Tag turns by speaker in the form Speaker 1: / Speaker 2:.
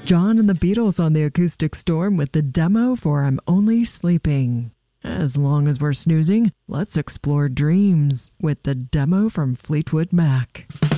Speaker 1: John and the Beatles on the Acoustic Storm with the demo for I'm Only Sleeping. As long as we're snoozing, let's explore dreams with the demo from Fleetwood Mac.